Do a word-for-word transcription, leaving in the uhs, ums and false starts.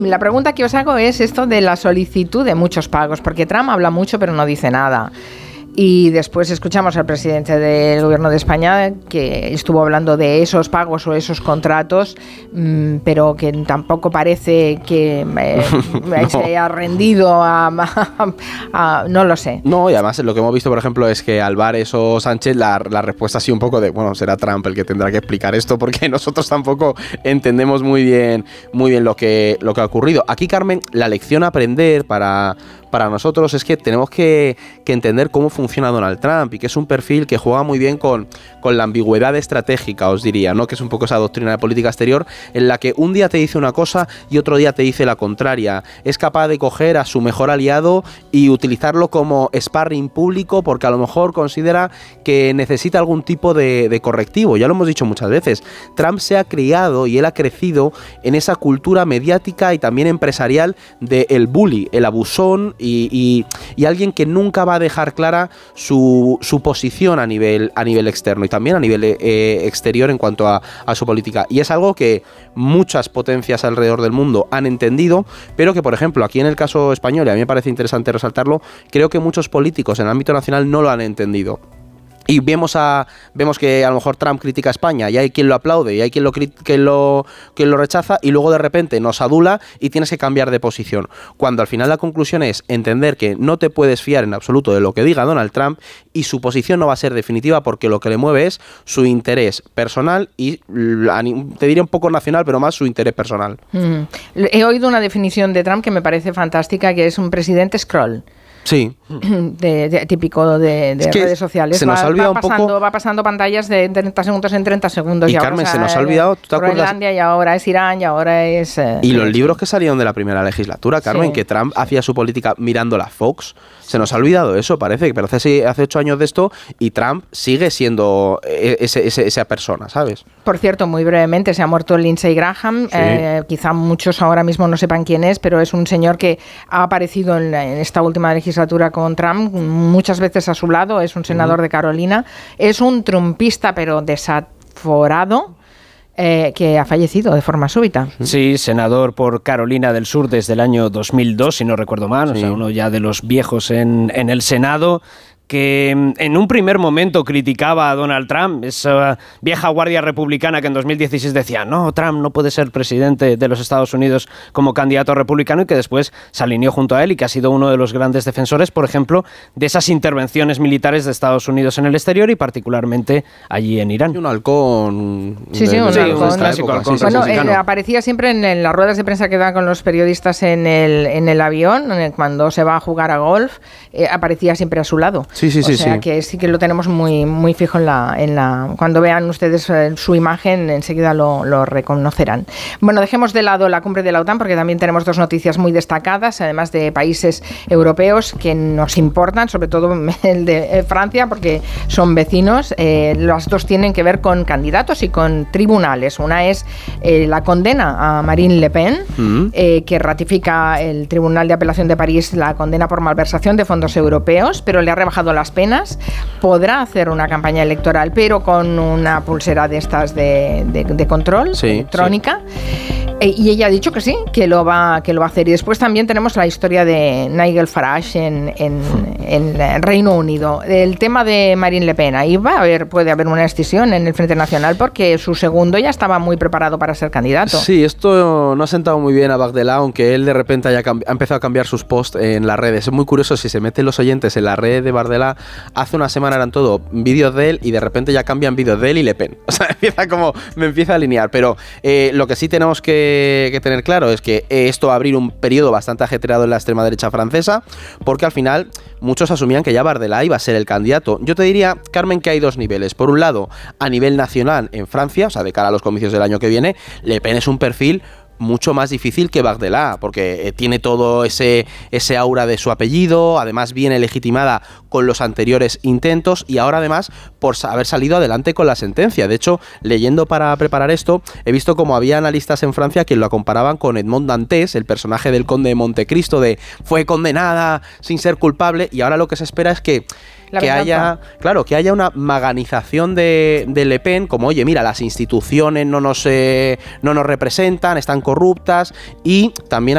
La pregunta que os hago es esto de la solicitud de muchos pagos, porque Trump habla mucho pero no dice nada. Y después escuchamos al presidente del gobierno de España que estuvo hablando de esos pagos o esos contratos, mmm, pero que tampoco parece que eh, no. se haya rendido a, a, a... no lo sé. No, y además lo que hemos visto, por ejemplo, es que Álvarez o Sánchez, la, la respuesta ha sido un poco de, bueno, será Trump el que tendrá que explicar esto, porque nosotros tampoco entendemos muy bien, muy bien lo que, lo que ha ocurrido. Aquí, Carmen, la lección a aprender para... para nosotros es que tenemos que, que entender cómo funciona Donald Trump y que es un perfil que juega muy bien con, con la ambigüedad estratégica, os diría, ¿no? Que es un poco esa doctrina de política exterior en la que un día te dice una cosa y otro día te dice la contraria. Es capaz de coger a su mejor aliado y utilizarlo como sparring público porque a lo mejor considera que necesita algún tipo de, de correctivo. Ya lo hemos dicho muchas veces. Trump se ha criado y él ha crecido en esa cultura mediática y también empresarial del bully, el abusón, Y, y, y alguien que nunca va a dejar clara su, su posición a nivel, a nivel externo y también a nivel eh, exterior en cuanto a, a su política. Y es algo que muchas potencias alrededor del mundo han entendido, pero que, por ejemplo, aquí en el caso español, y a mí me parece interesante resaltarlo, creo que muchos políticos en el ámbito nacional no lo han entendido. Y vemos a vemos que a lo mejor Trump critica a España y hay quien lo aplaude y hay quien lo, quien lo, quien lo rechaza y luego de repente nos adula y tienes que cambiar de posición. Cuando al final la conclusión es entender que no te puedes fiar en absoluto de lo que diga Donald Trump y su posición no va a ser definitiva porque lo que le mueve es su interés personal y te diría un poco nacional, pero más su interés personal. Mm. He oído una definición de Trump que me parece fantástica, que es un presidente scroll. Sí. De, de, típico de, de es que redes sociales. Se nos va, ha olvidado va, pasando, un poco... va pasando pantallas de treinta segundos en treinta segundos. Y, y Carmen, ahora, se nos ha olvidado... ¿tú te Groenlandia, y ahora es Irán, y ahora es... Eh, y los libros que salieron de la primera legislatura, Carmen, sí. que Trump hacía su política mirando la Fox. Se nos ha olvidado eso, parece. Pero hace, hace ocho años de esto y Trump sigue siendo ese, ese, esa persona, ¿sabes? Por cierto, muy brevemente, se ha muerto Lindsey Graham. Sí. Eh, quizá muchos ahora mismo no sepan quién es, pero es un señor que ha aparecido en, en esta última legislatura con Trump, muchas veces a su lado, es un senador uh-huh. de Carolina, es un trumpista pero desaforado, eh, que ha fallecido de forma súbita. Sí, senador por Carolina del Sur desde el año dos mil dos, si no recuerdo mal, sí. o sea, uno ya de los viejos en, en el Senado, que en un primer momento criticaba a Donald Trump, esa vieja guardia republicana que en dos mil dieciséis decía no, Trump no puede ser presidente de los Estados Unidos como candidato republicano, y que después se alineó junto a él y que ha sido uno de los grandes defensores, por ejemplo, de esas intervenciones militares de Estados Unidos en el exterior y particularmente allí en Irán. Un halcón. Sí, sí, un sí, halcón. Un clásico halcón sí, bueno, eh, aparecía siempre en, en las ruedas de prensa que da con los periodistas en el, en el avión, en el, cuando se va a jugar a golf, eh, aparecía siempre a su lado. Sí, sí, sí. O sea sí. que sí que lo tenemos muy, muy fijo en la, en la... Cuando vean ustedes eh, su imagen, enseguida lo, lo reconocerán. Bueno, dejemos de lado la cumbre de la OTAN porque también tenemos dos noticias muy destacadas, además de países europeos que nos importan, sobre todo el de eh, Francia, porque son vecinos. Eh, las dos tienen que ver con candidatos y con tribunales. Una es eh, la condena a Marine Le Pen, mm. eh, que ratifica el Tribunal de Apelación de París la condena por malversación de fondos europeos, pero le ha rebajado las penas. Podrá hacer una campaña electoral, pero con una pulsera de estas de, de, de control sí, electrónica. Sí. E, y ella ha dicho que sí, que lo va, que lo va a hacer. Y después también tenemos la historia de Nigel Farage en, en, en, en Reino Unido. El tema de Marine Le Pen, ahí va a haber, puede haber una escisión en el Frente Nacional porque su segundo ya estaba muy preparado para ser candidato. Sí, esto no ha sentado muy bien a Bardella, aunque él de repente haya cambi- ha empezado a cambiar sus posts en las redes. Es muy curioso, si se meten los oyentes en la red de Bardella, hace una semana eran todo vídeos de él y de repente ya cambian vídeos de él y Le Pen. O sea, empieza como, me empieza a alinear. Pero eh, lo que sí tenemos que, que tener claro es que esto va a abrir un periodo bastante ajetreado en la extrema derecha francesa, porque al final muchos asumían que ya Bardella iba a ser el candidato. Yo te diría, Carmen, que hay dos niveles. Por un lado, a nivel nacional en Francia, o sea, de cara a los comicios del año que viene, Le Pen es un perfil mucho más difícil que Bardella, porque eh, tiene todo ese, ese aura de su apellido, además viene legitimada con los anteriores intentos y ahora además por haber salido adelante con la sentencia. De hecho, leyendo para preparar esto, he visto como había analistas en Francia que lo comparaban con Edmond Dantes, el personaje del conde de Montecristo, de fue condenada sin ser culpable, y ahora lo que se espera es que La que venganza. haya, claro, que haya una maganización de, de Le Pen, como oye, mira, las instituciones no nos, eh, no nos representan, están corruptas, y también